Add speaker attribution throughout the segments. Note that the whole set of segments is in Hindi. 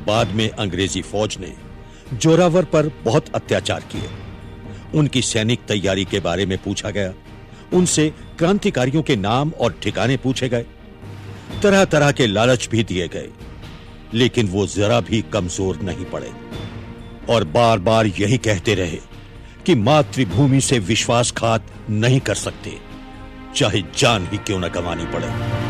Speaker 1: बाद में अंग्रेजी फौज ने जोरावर पर बहुत अत्याचार किए। उनकी सैनिक तैयारी के बारे में पूछा गया, उनसे क्रांतिकारियों के नाम और ठिकाने पूछे गए, तरह तरह के लालच भी दिए गए, लेकिन वो जरा भी कमजोर नहीं पड़े और बार बार यही कहते रहे कि मातृभूमि से विश्वासघात नहीं कर सकते, चाहे जान ही क्यों न गंवानी पड़े।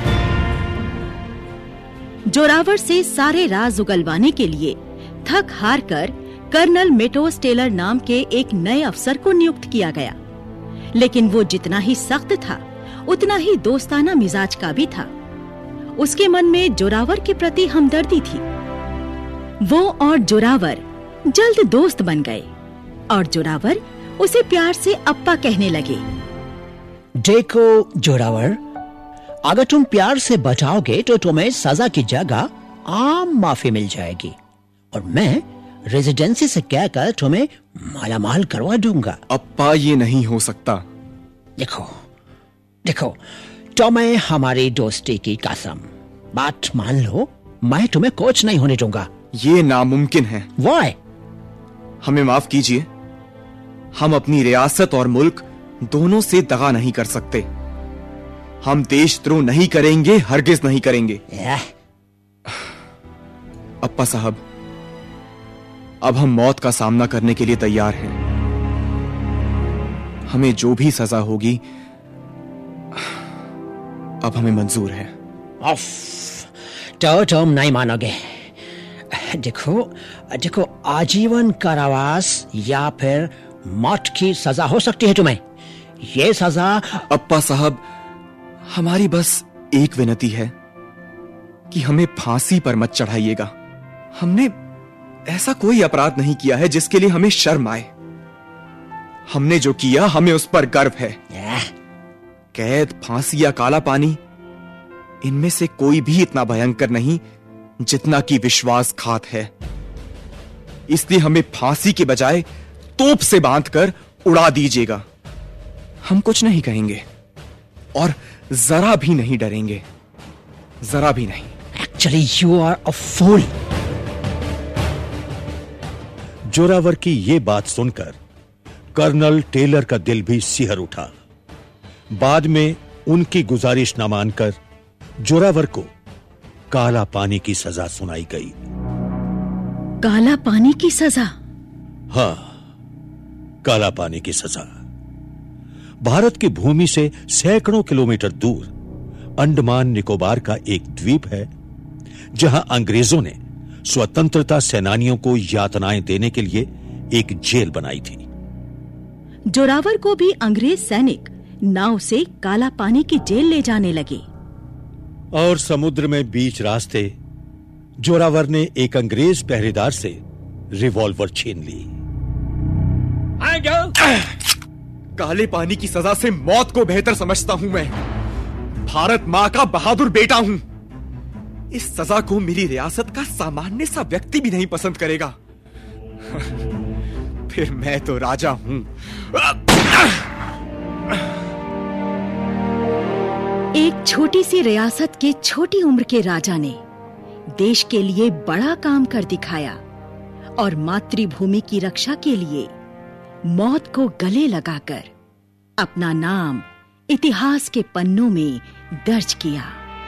Speaker 2: जोरावर से सारे राज उगलवाने के लिए थक हार कर कर्नल मेटोस टेलर नाम के एक नए अफसर को नियुक्त किया गया, लेकिन वो जितना ही सख्त था उतना ही दोस्ताना मिजाज का भी था। उसके मन में जोरावर के प्रति हमदर्दी थी। वो और जोरावर जल्द दोस्त बन गए और जोरावर उसे प्यार से अप्पा कहने लगे।
Speaker 3: देखो जोरावर, अगर तुम प्यार से बचाओगे तो तुम्हें सजा की जगह आम माफी मिल जाएगी और मैं रेजिडेंसी से कहकर तुम्हें मालामाल करवा दूंगा।
Speaker 4: अप्पा, ये नहीं हो सकता।
Speaker 3: देखो तुम्हें हमारी दोस्ती की कसम, बात मान लो, मैं तुम्हें कोच नहीं होने दूंगा।
Speaker 4: ये नामुमकिन है।
Speaker 3: Why?
Speaker 4: हमें माफ कीजिए, हम अपनी रियासत और मुल्क दोनों से दगा नहीं कर सकते। हम देशद्रोह नहीं करेंगे, हरगिज नहीं करेंगे। अप्पा साहब, अब हम मौत का सामना करने के लिए तैयार हैं। हमें जो भी सजा होगी अब हमें मंजूर है।
Speaker 3: तो तुम नहीं मानोगे। देखो आजीवन कारावास या फिर मौत की सजा हो सकती है तुम्हें। ये सजा।
Speaker 4: अप्पा साहब, हमारी बस एक विनती है कि हमें फांसी पर मत चढ़ाइएगा। हमने ऐसा कोई अपराध नहीं किया है जिसके लिए हमें शर्म आए। हमने जो किया हमें उस पर गर्व है। कैद, फांसी या काला पानी, इनमें से कोई भी इतना भयंकर नहीं जितना कि विश्वासघात है। इसलिए हमें फांसी के बजाय तोप से बांधकर उड़ा दीजिएगा। हम कुछ नहीं कहेंगे और जरा भी नहीं डरेंगे, जरा भी नहीं।
Speaker 3: Actually, you are a fool.
Speaker 1: Zorawar की ये बात सुनकर कर्नल टेलर का दिल भी सिहर उठा। बाद में उनकी गुजारिश न मानकर जोरावर को काला पानी की सजा सुनाई गई।
Speaker 2: काला पानी की सजा?
Speaker 1: हाँ, काला पानी की सजा। भारत की भूमि से सैकड़ों किलोमीटर दूर अंडमान निकोबार का एक द्वीप है, जहां अंग्रेजों ने स्वतंत्रता सेनानियों को यातनाएं देने के लिए एक जेल बनाई थी।
Speaker 2: जोरावर को भी अंग्रेज सैनिक नाव से काला पानी की जेल ले जाने लगे
Speaker 1: और समुद्र में बीच रास्ते जोरावर ने एक अंग्रेज पहरेदार से रिवॉल्वर छीन ली।
Speaker 4: काले पानी की सजा से मौत को बेहतर समझता हूं मैं। भारत मां का बहादुर बेटा हूं। इस सजा को मेरी रियासत का सामान्य सा व्यक्ति भी नहीं पसंद करेगा। फिर मैं तो राजा हूं।
Speaker 2: एक छोटी सी रियासत के छोटी उम्र के राजा ने देश के लिए बड़ा काम कर दिखाया और मातृभूमि की रक्षा के लिए मौत को गले लगाकर अपना नाम इतिहास के पन्नों में दर्ज किया।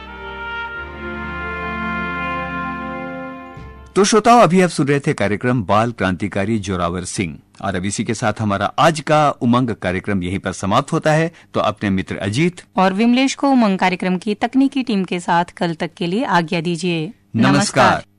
Speaker 5: तो श्रोताओं, अभी आप सुन रहे थे कार्यक्रम बाल क्रांतिकारी जोरावर सिंह, और अब इसी के साथ हमारा आज का उमंग कार्यक्रम यहीं पर समाप्त होता है। तो अपने मित्र अजीत
Speaker 6: और विमलेश को उमंग कार्यक्रम की तकनीकी टीम के साथ कल तक के लिए आज्ञा दीजिए।
Speaker 5: नमस्कार।